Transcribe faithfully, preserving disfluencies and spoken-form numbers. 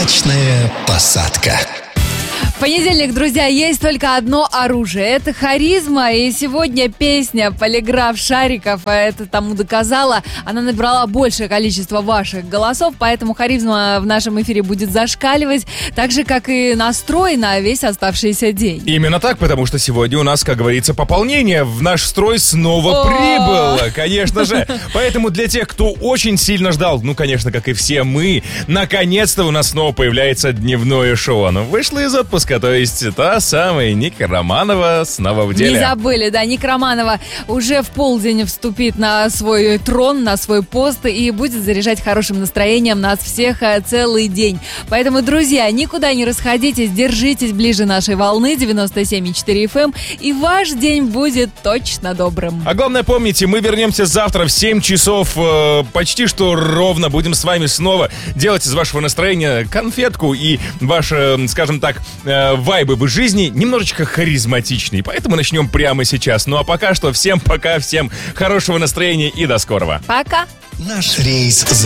Удачная посадка. В понедельник, друзья, есть только одно оружие. Это харизма. И сегодня песня «Полиграф Шариков» это тому доказала. Она набрала большее количество ваших голосов, поэтому харизма в нашем эфире будет зашкаливать, так же, как и настрой на весь оставшийся день. Именно так, потому что сегодня у нас, как говорится, пополнение. В наш строй снова О! прибыло, конечно же. Поэтому для тех, кто очень сильно ждал, ну, конечно, как и все мы, наконец-то у нас снова появляется дневное шоу. Оно вышло из отпуска. То есть та самая Ника Романова снова в деле. Не забыли, да, Ника Романова уже в полдень вступит на свой трон, на свой пост и будет заряжать хорошим настроением нас всех целый день. Поэтому, друзья, никуда не расходитесь, держитесь ближе нашей волны девяносто семь и четыре эф эм, и ваш день будет точно добрым. А главное, помните, мы вернемся завтра в семь часов, э, почти что ровно будем с вами снова делать из вашего настроения конфетку и ваш, э, скажем так, э, вайбы в жизни немножечко харизматичнее. Поэтому начнем прямо сейчас. Ну а пока что всем пока, всем хорошего настроения и до скорого. Пока! Наш рейс